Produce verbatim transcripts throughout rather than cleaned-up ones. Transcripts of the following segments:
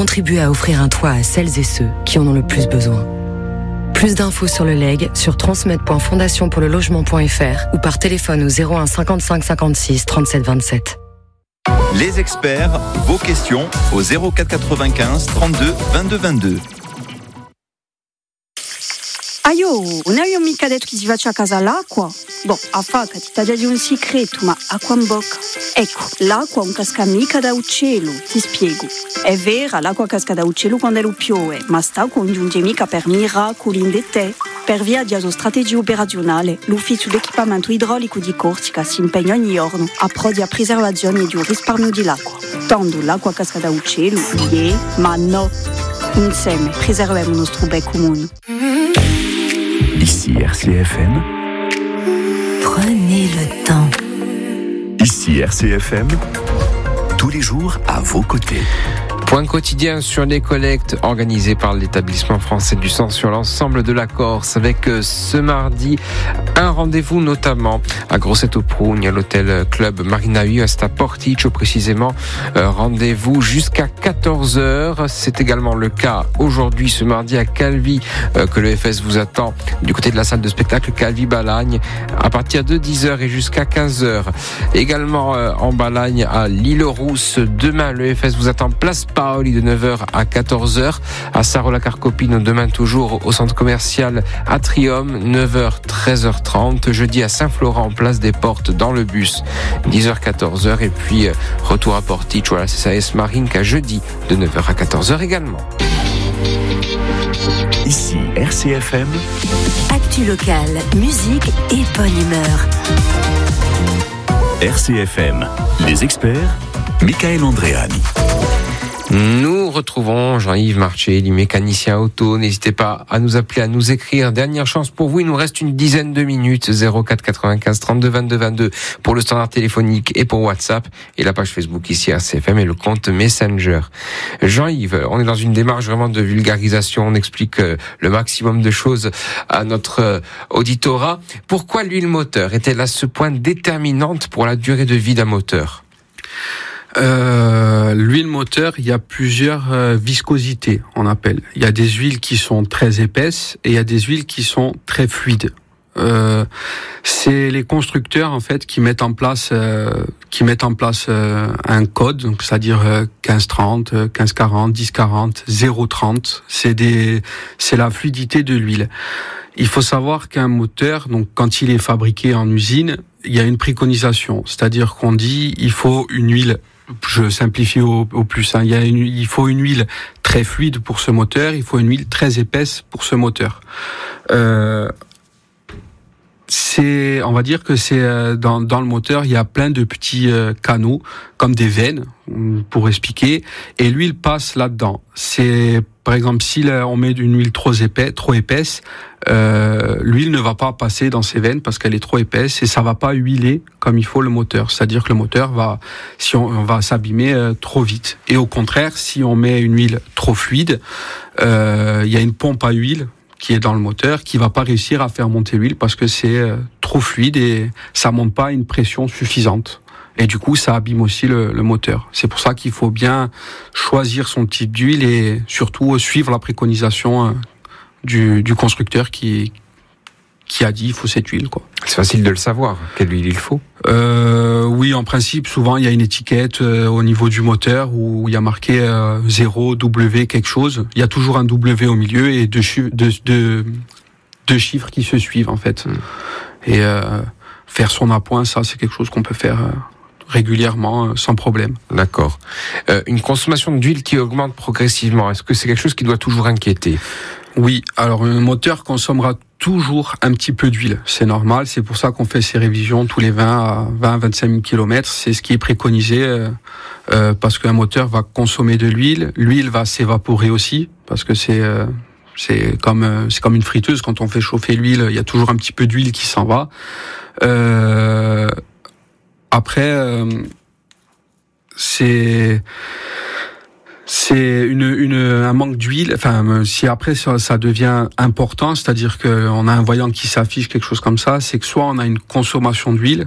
contribuent à offrir un toit à celles et ceux qui en ont le plus besoin. Plus d'infos sur le legs sur transmed point fondation pour le logement point f r ou par téléphone au zéro un cinquante-cinq cinquante-six trente-sept vingt-sept. Les experts, vos questions au zéro quatre quatre-vingt-quinze trente-deux vingt-deux vingt-deux. Aio, non è mica detto che si faccia a casa l'acqua? Boh, a faca ti taglia di un segreto, ma acqua in bocca. Ecco, l'acqua non casca mica da uccello, ti spiego. È vera, l'acqua casca da uccello quando lo piove, ma sta congiunge mica per miracoli in te. Per via di una strategia operazionale, l'ufficio d'equipamento idraulico di Corsica si impegna ogni giorno a pro di preservazione di un risparmio di l'acqua. Tanto l'acqua casca da uccello, yeah, ma no. Insieme preserviamo il nostro bel comune. Ici R C F M. Prenez le temps. Ici R C F M. Tous les jours à vos côtés. Point quotidien sur les collectes organisées par l'établissement français du sang sur l'ensemble de la Corse, avec ce mardi un rendez-vous notamment à Grosseto-Prugne, à l'hôtel Club Marina Ui, à Porticcio précisément. Rendez-vous jusqu'à quatorze heures. C'est également le cas aujourd'hui, ce mardi, à Calvi, que le F S vous attend du côté de la salle de spectacle Calvi-Balagne, à partir de dix heures et jusqu'à quinze heures. Également en Balagne, à l'Île-Rousse, demain, le F S vous attend place Paoli de neuf heures à quatorze heures, à Sarro-la-Carcopino demain toujours au centre commercial Atrium, neuf heures treize heures trente, jeudi à Saint-Florent place des Portes dans le bus dix heures quatorze heures, et puis retour à Porticcio, voilà, c'est ça, S Marinka jeudi de neuf heures à quatorze heures également. Ici R C F M. Actu locale, musique et bonne humeur. R C F M, les experts, Michael Andréani. Nous retrouvons Jean-Yves Marcelli, mécanicien auto. N'hésitez pas à nous appeler, à nous écrire. Dernière chance pour vous, il nous reste une dizaine de minutes. zéro quatre quatre-vingt-quinze trente-deux vingt-deux vingt-deux pour le standard téléphonique et pour WhatsApp. Et la page Facebook ici R C F M et le compte Messenger. Jean-Yves, on est dans une démarche vraiment de vulgarisation. On explique le maximum de choses à notre auditorat. Pourquoi l'huile moteur est-elle à ce point déterminante pour la durée de vie d'un moteur ? Euh, l'huile moteur, il y a plusieurs euh, viscosités, on appelle. Il y a des huiles qui sont très épaisses et il y a des huiles qui sont très fluides. Euh, c'est les constructeurs en fait qui mettent en place, euh, qui mettent en place euh, un code, donc c'est-à-dire euh, quinze trente, quinze quarante, dix quarante, zéro trente. C'est des, c'est la fluidité de l'huile. Il faut savoir qu'un moteur, donc quand il est fabriqué en usine, il y a une préconisation, c'est-à-dire qu'on dit il faut une huile. Je simplifie au, au plus. Hein. Il, y a une, il faut une huile très fluide pour ce moteur. Il faut une huile très épaisse pour ce moteur. Euh, c'est, on va dire que c'est dans, dans le moteur, il y a plein de petits euh, canaux, comme des veines, pour expliquer. Et l'huile passe là-dedans. C'est, par exemple, si là, on met une huile trop épaisse, trop épaisse, euh, l'huile ne va pas passer dans ces veines parce qu'elle est trop épaisse et ça va pas huiler comme il faut le moteur. C'est-à-dire que le moteur va, si on, on va s'abîmer euh, trop vite. Et au contraire, si on met une huile trop fluide, euh, il y a une pompe à huile qui est dans le moteur qui va pas réussir à faire monter l'huile parce que c'est euh, trop fluide et ça monte pas à une pression suffisante. Et du coup, ça abîme aussi le, le moteur. C'est pour ça qu'il faut bien choisir son type d'huile et surtout suivre la préconisation euh, du, du constructeur qui, qui a dit il faut cette huile, quoi. C'est facile de le savoir, quelle huile il faut. Euh, oui, en principe, souvent il y a une étiquette euh, au niveau du moteur où il y a marqué euh, zéro, W, quelque chose. Il y a toujours un W au milieu et deux, chi- deux, deux, deux chiffres qui se suivent en fait. Mmh. Et euh, faire son appoint, ça c'est quelque chose qu'on peut faire euh, régulièrement, euh, sans problème. D'accord. Euh, une consommation d'huile qui augmente progressivement, est-ce que c'est quelque chose qui doit toujours inquiéter ? Oui, alors un moteur consommera toujours un petit peu d'huile, c'est normal, c'est pour ça qu'on fait ces révisions tous les vingt à vingt-vingt-cinq mille kilomètres, c'est ce qui est préconisé, euh, euh, parce qu'un moteur va consommer de l'huile, l'huile va s'évaporer aussi, parce que c'est, euh, c'est, comme, euh, c'est comme une friteuse, quand on fait chauffer l'huile, il y a toujours un petit peu d'huile qui s'en va. Euh, après, euh, c'est... C'est une, une, un manque d'huile. Enfin, si après ça, ça devient important, c'est-à-dire qu'on a un voyant qui s'affiche, quelque chose comme ça, c'est que soit on a une consommation d'huile,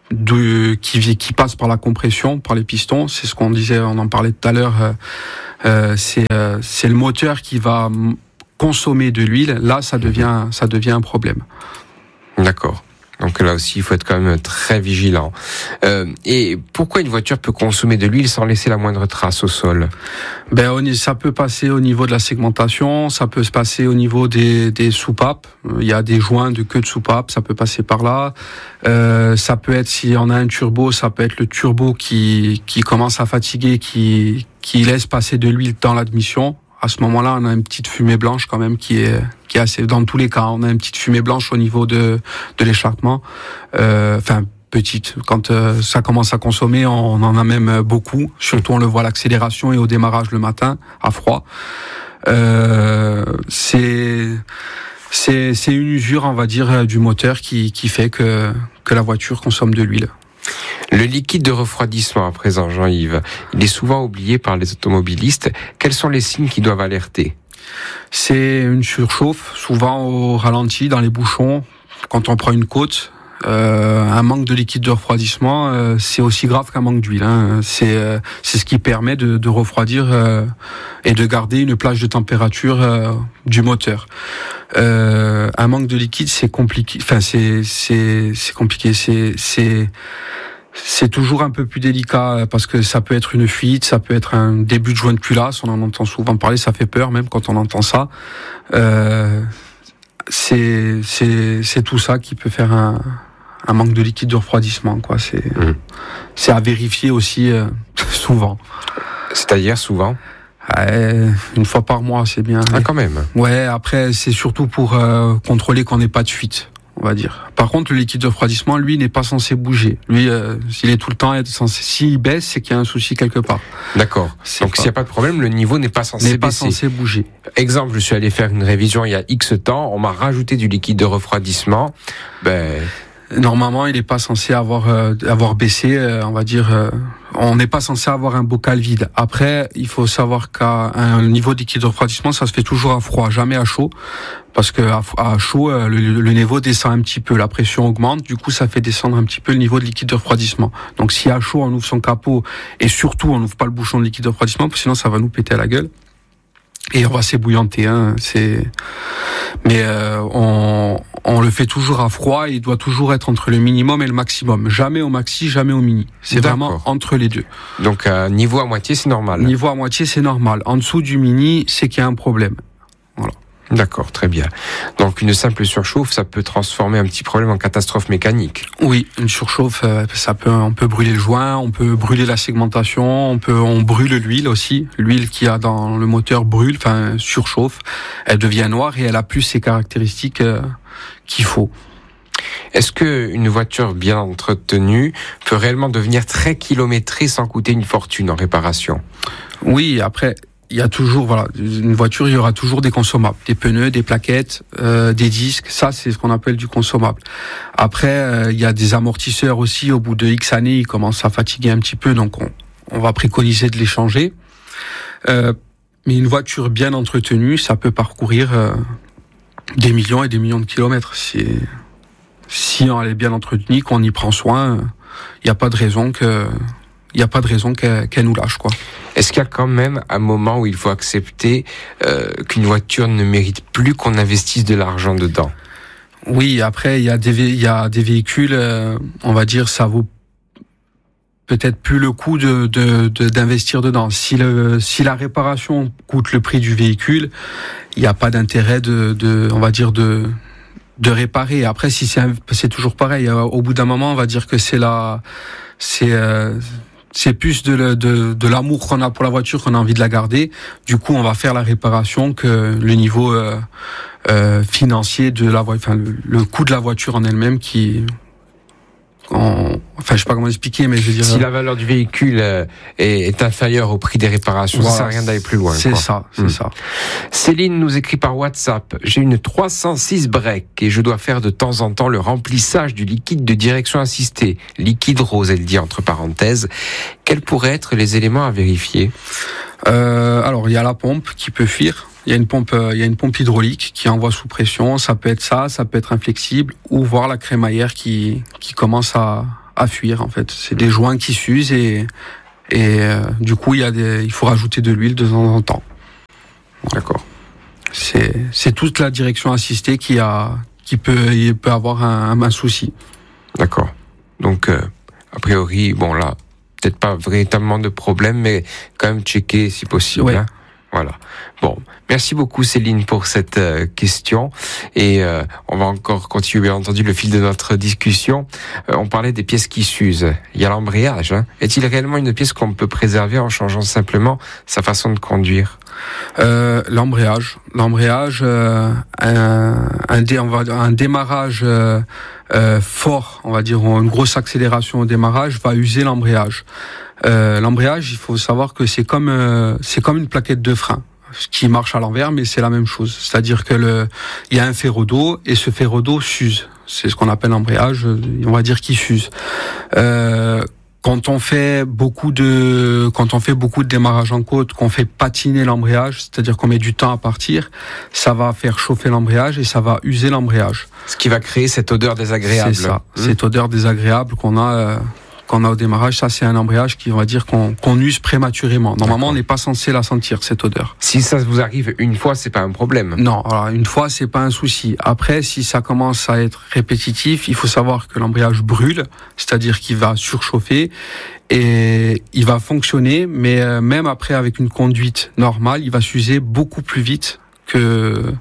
de, qui, qui passe par la compression, par les pistons. C'est ce qu'on disait, on en parlait tout à l'heure. Euh, euh, c'est, euh, c'est le moteur qui va consommer de l'huile. Là, ça devient, ça devient un problème. D'accord. Donc là aussi, il faut être quand même très vigilant. Euh, et pourquoi une voiture peut consommer de l'huile sans laisser la moindre trace au sol ? Ben, ça peut passer au niveau de la segmentation, ça peut se passer au niveau des, des soupapes. Il y a des joints de queue de soupape, ça peut passer par là. Euh, ça peut être, si on a un turbo, ça peut être le turbo qui, qui commence à fatiguer, qui, qui laisse passer de l'huile dans l'admission. À ce moment-là, on a une petite fumée blanche quand même qui est qui est assez. Dans tous les cas, on a une petite fumée blanche au niveau de de l'échappement. Euh, enfin petite. Quand euh, ça commence à consommer, on en a même beaucoup. Surtout, on le voit à l'accélération et au démarrage le matin à froid. Euh, c'est c'est c'est une usure, on va dire, du moteur qui qui fait que que la voiture consomme de l'huile. Le liquide de refroidissement, à présent, Jean-Yves, il est souvent oublié par les automobilistes. Quels sont les signes qui doivent alerter ? C'est une surchauffe, souvent au ralenti, dans les bouchons, quand on prend une côte. Euh, un manque de liquide de refroidissement, euh, c'est aussi grave qu'un manque d'huile. Hein. C'est, euh, c'est ce qui permet de, de refroidir euh, et de garder une plage de température euh, du moteur. Euh, un manque de liquide, c'est compliqué. Enfin, c'est c'est c'est compliqué. C'est c'est c'est toujours un peu plus délicat parce que ça peut être une fuite, ça peut être un début de joint de culasse. On en entend souvent parler, ça fait peur même quand on entend ça. Euh, c'est c'est c'est tout ça qui peut faire un un manque de liquide de refroidissement, quoi. C'est mmh. c'est à vérifier aussi euh, souvent. C'est-à-dire souvent. Euh, une fois par mois, c'est bien. Ah, quand même. Ouais. Après, c'est surtout pour euh, contrôler qu'on n'ait pas de fuite, on va dire. Par contre, le liquide de refroidissement, lui, n'est pas censé bouger. Lui, euh, s'il est tout le temps être censé, s'il baisse, c'est qu'il y a un souci quelque part. D'accord. C'est Donc, pas... s'il n'y a pas de problème, le niveau n'est pas censé n'est pas baisser. censé bouger. Exemple, je suis allé faire une révision il y a X temps, on m'a rajouté du liquide de refroidissement. Ben. Normalement, il n'est pas censé avoir euh, avoir baissé, euh, on va dire. Euh, on n'est pas censé avoir un bocal vide. Après, il faut savoir qu'à un niveau de liquide de refroidissement, ça se fait toujours à froid, jamais à chaud, parce que à, à chaud, euh, le, le niveau descend un petit peu, la pression augmente, du coup, ça fait descendre un petit peu le niveau de liquide de refroidissement. Donc, si à chaud, on ouvre son capot et surtout, on n'ouvre pas le bouchon de liquide de refroidissement, parce que sinon, ça va nous péter à la gueule. Et on va s'ébouillanter, hein. C'est, mais euh, on on le fait toujours à froid. Et il doit toujours être entre le minimum et le maximum. Jamais au maxi, jamais au mini. C'est D'accord. Vraiment entre les deux. Donc euh, niveau à moitié, c'est normal. Niveau à moitié, c'est normal. En dessous du mini, c'est qu'il y a un problème. Voilà. D'accord, très bien. Donc une simple surchauffe, ça peut transformer un petit problème en catastrophe mécanique. Oui, une surchauffe, ça peut, on peut brûler le joint, on peut brûler la segmentation, on peut, on brûle l'huile aussi. L'huile qu'il y a dans le moteur brûle, enfin surchauffe. Elle devient noire et elle a plus ses caractéristiques euh, qu'il faut. Est-ce que une voiture bien entretenue peut réellement devenir très kilométrée sans coûter une fortune en réparation ? Oui, après. Il y a toujours, voilà, une voiture, il y aura toujours des consommables, des pneus, des plaquettes, euh, des disques. Ça, c'est ce qu'on appelle du consommable. Après, euh, il y a des amortisseurs aussi. Au bout de X années, ils commencent à fatiguer un petit peu, donc on, on va préconiser de les changer. Euh, mais une voiture bien entretenue, ça peut parcourir euh, des millions et des millions de kilomètres. Si, si elle est bien entretenue, qu'on y prend soin, il n'y a pas de raison que, il n'y a pas de raison qu'elle, qu'elle nous lâche, quoi. Est-ce qu'il y a quand même un moment où il faut accepter euh, qu'une voiture ne mérite plus qu'on investisse de l'argent dedans ? Oui, après, il y a des, vé- il y a des véhicules, euh, on va dire, ça vaut peut-être plus le coup de, de, de, d'investir dedans. Si, le, si la réparation coûte le prix du véhicule, il n'y a pas d'intérêt de, de, on va dire, de, de réparer. Après, si c'est, un, c'est toujours pareil. Au bout d'un moment, on va dire que c'est la... C'est... Euh, c'est plus de, de, de l'amour qu'on a pour la voiture qu'on a envie de la garder. Du coup, on va faire la réparation que le niveau euh, euh, financier de la voiture, enfin le, le coût de la voiture en elle-même qui, en, enfin je sais pas comment expliquer, mais je veux dire. Si la valeur du véhicule est, est inférieure au prix des réparations, voilà, ça sert à rien d'aller plus loin. C'est quoi. ça, c'est mmh. ça. Céline nous écrit par WhatsApp. J'ai une trois cent six break et je dois faire de temps en temps le remplissage du liquide de direction assistée, liquide rose, elle dit entre parenthèses. Quels pourraient être les éléments à vérifier ? euh, Alors il y a la pompe qui peut fuir. Il y a une pompe, il y a une pompe hydraulique qui envoie sous pression. Ça peut être ça, ça peut être inflexible, ou voir la crémaillère qui qui commence à, à fuir en fait. C'est des joints qui s'usent et et euh, du coup il y a des, il faut rajouter de l'huile de temps en temps. D'accord. C'est c'est toute la direction assistée qui a qui peut il peut avoir un, un souci. D'accord. Donc euh, a priori bon là peut-être pas véritablement de problème mais quand même checker si possible. Ouais. Hein. Voilà. Bon, merci beaucoup Céline pour cette euh, question et euh, on va encore continuer bien entendu le fil de notre discussion. Euh, on parlait des pièces qui s'usent. Il y a l'embrayage. Hein. Est-il réellement une pièce qu'on peut préserver en changeant simplement sa façon de conduire ? Euh, l'embrayage, l'embrayage, euh, un, un, dé, on va dire un démarrage euh, euh, fort, on va dire une grosse accélération au démarrage va user l'embrayage. Euh, l'embrayage, il faut savoir que c'est comme euh, c'est comme une plaquette de frein qui marche à l'envers, mais c'est la même chose. C'est-à-dire que le il y a un ferrot d'eau et ce ferrot d'eau s'use. C'est ce qu'on appelle l'embrayage. On va dire qu'il s'use. Euh, Quand on fait beaucoup de, quand on fait beaucoup de démarrage en côte, qu'on fait patiner l'embrayage, c'est-à-dire qu'on met du temps à partir, ça va faire chauffer l'embrayage et ça va user l'embrayage. Ce qui va créer cette odeur désagréable. C'est ça, mmh. cette odeur désagréable qu'on a, euh, qu'on a au démarrage. Ça, c'est un embrayage qui, on va dire, qu'on, qu'on use prématurément. Normalement, D'accord. on n'est pas censé la sentir, cette odeur. Si ça vous arrive une fois, c'est pas un problème. Non, alors une fois, c'est pas un souci. Après, si ça commence à être répétitif, il faut savoir que l'embrayage brûle, c'est-à-dire qu'il va surchauffer et il va fonctionner, mais euh, même après, avec une conduite normale, il va s'user beaucoup plus vite que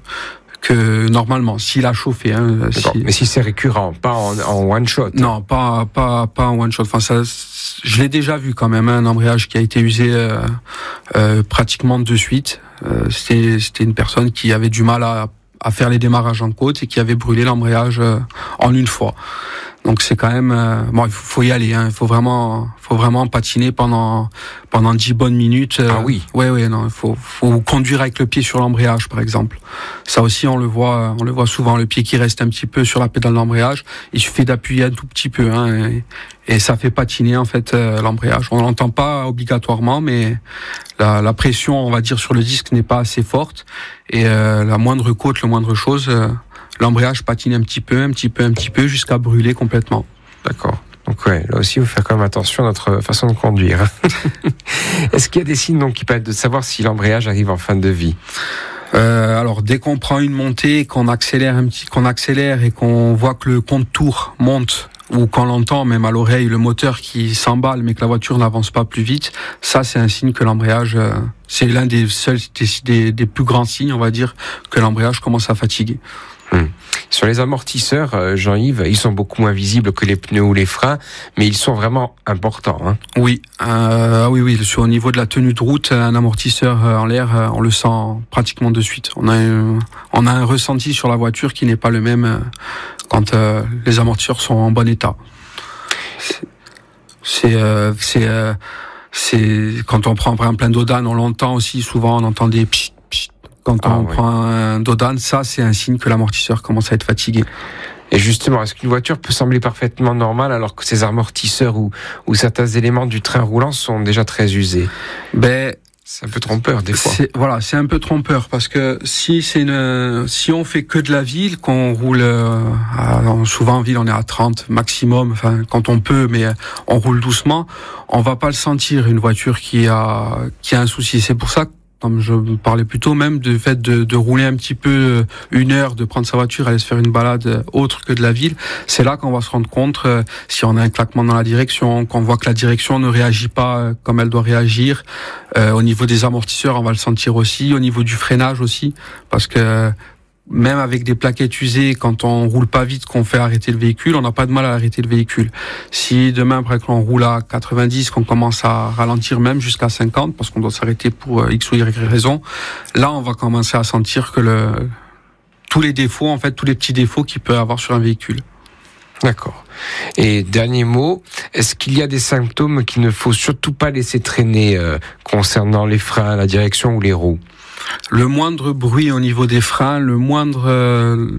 que normalement, s'il a chauffé. Hein, si... Mais si c'est récurrent, pas en, en one shot. Non, pas pas pas en one shot. Enfin, ça, je l'ai déjà vu quand même, hein, un embrayage qui a été usé euh, euh, pratiquement de suite. Euh, c'était c'était une personne qui avait du mal à à faire les démarrages en côte et qui avait brûlé l'embrayage euh, en une fois. Donc c'est quand même euh, bon, il faut y aller. Hein, il faut vraiment, faut vraiment patiner pendant pendant dix bonnes minutes. Euh, ah oui. Ouais, ouais, non, il faut faut conduire avec le pied sur l'embrayage, par exemple. Ça aussi, on le voit, on le voit souvent, le pied qui reste un petit peu sur la pédale d'embrayage. Il suffit d'appuyer un tout petit peu, hein, et, et ça fait patiner en fait euh, l'embrayage. On l'entend pas obligatoirement, mais la, la pression, on va dire, sur le disque n'est pas assez forte et euh, la moindre côte, la moindre chose. Euh, L'embrayage patine un petit peu, un petit peu, un petit peu, jusqu'à brûler complètement. D'accord. Donc ouais, là aussi, il faut faire quand même attention à notre façon de conduire. Est-ce qu'il y a des signes donc, qui permettent de savoir si l'embrayage arrive en fin de vie ? Euh, alors, dès qu'on prend une montée, qu'on accélère un petit, qu'on accélère et qu'on voit que le compte tour monte, ou qu'on l'entend même à l'oreille, le moteur qui s'emballe, mais que la voiture n'avance pas plus vite, ça, c'est un signe que l'embrayage, euh, c'est l'un des seuls, des, des, des plus grands signes, on va dire, que l'embrayage commence à fatiguer. Hum. Sur les amortisseurs, euh, Jean-Yves, ils sont beaucoup moins visibles que les pneus ou les freins, mais ils sont vraiment importants. Hein. Oui, euh, oui, oui. Sur au niveau de la tenue de route, un amortisseur en l'air, on le sent pratiquement de suite. On a, un, on a un ressenti sur la voiture qui n'est pas le même quand euh, les amortisseurs sont en bon état. C'est, c'est, euh, c'est, euh, c'est quand on prend par exemple un Dodane, on l'entend aussi souvent, on entend des pchit. Quand on ah, oui. prend un Dodane, ça c'est un signe que l'amortisseur commence à être fatigué. Et justement, est-ce qu'une voiture peut sembler parfaitement normale alors que ses amortisseurs ou, ou certains éléments du train roulant sont déjà très usés ? Ben, c'est un peu trompeur des fois. C'est, voilà, c'est un peu trompeur parce que si c'est une, si on fait que de la ville, qu'on roule, euh, à, souvent en ville on est à trente maximum, enfin quand on peut, mais on roule doucement, on va pas le sentir une voiture qui a qui a un souci. C'est pour ça que comme je parlais plutôt même du fait de, de rouler un petit peu une heure, de prendre sa voiture, aller se faire une balade autre que de la ville, c'est là qu'on va se rendre compte euh, si on a un claquement dans la direction, qu'on voit que la direction ne réagit pas comme elle doit réagir. Euh, au niveau des amortisseurs, on va le sentir aussi, au niveau du freinage aussi, parce que même avec des plaquettes usées, quand on roule pas vite, qu'on fait arrêter le véhicule, on n'a pas de mal à arrêter le véhicule. Si demain, après qu'on roule à quatre-vingt-dix, qu'on commence à ralentir même jusqu'à cinquante, parce qu'on doit s'arrêter pour X ou Y raison, là, on va commencer à sentir que le, tous les défauts, en fait, tous les petits défauts qu'il peut avoir sur un véhicule. D'accord. Et dernier mot, est-ce qu'il y a des symptômes qu'il ne faut surtout pas laisser traîner euh, concernant les freins, la direction ou les roues ? Le moindre bruit au niveau des freins, le moindre euh,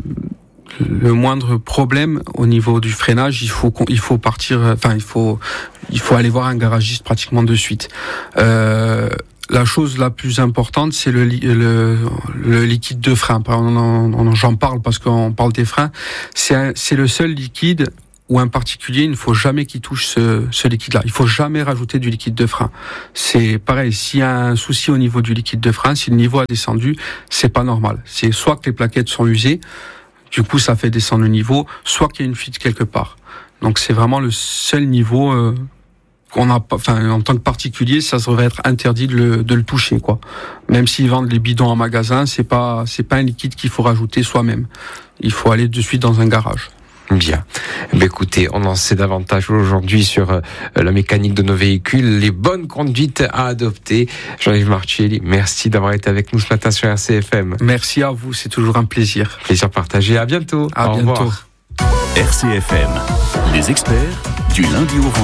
le moindre problème au niveau du freinage, il faut il faut partir, enfin il faut il faut aller voir un garagiste pratiquement de suite. Euh, la chose la plus importante, c'est le le, le liquide de frein. J'en parle parce qu'on parle des freins. C'est un, c'est le seul liquide ou un particulier, il ne faut jamais qu'il touche ce, ce liquide-là. Il faut jamais rajouter du liquide de frein. C'est pareil, s'il y a un souci au niveau du liquide de frein, si le niveau a descendu, c'est pas normal. C'est soit que les plaquettes sont usées, du coup ça fait descendre le niveau, soit qu'il y a une fuite quelque part. Donc c'est vraiment le seul niveau euh, qu'on a pas, enfin en tant que particulier, ça devrait être interdit de le, de le toucher, quoi. Même s'ils vendent les bidons en magasin, c'est pas c'est pas un liquide qu'il faut rajouter soi-même. Il faut aller de suite dans un garage. Bien. Mais écoutez, on en sait davantage aujourd'hui sur euh, la mécanique de nos véhicules, les bonnes conduites à adopter. Jean-Yves Marcelli, merci d'avoir été avec nous ce matin sur R C F M. Merci à vous, c'est toujours un plaisir. Plaisir partagé. À bientôt. À Au bientôt. revoir. R C F M, les experts, du lundi au vendredi.